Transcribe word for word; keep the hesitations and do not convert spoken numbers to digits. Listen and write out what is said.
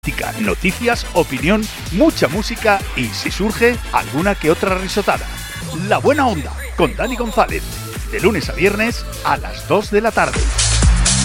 noticias, opinión, mucha música y, si surge, alguna que otra risotada. La Buena Onda, con Dani González, de lunes a viernes a las dos de la tarde.